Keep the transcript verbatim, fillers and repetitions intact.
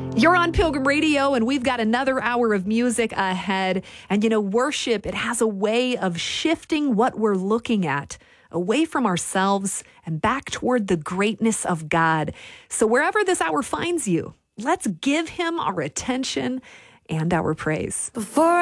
You're on Pilgrim Radio, and we've got another hour of music ahead. And, you know, worship, it has a way of shifting what we're looking at away from ourselves and back toward the greatness of God. So wherever this hour finds you, let's give him our attention and our praise. Before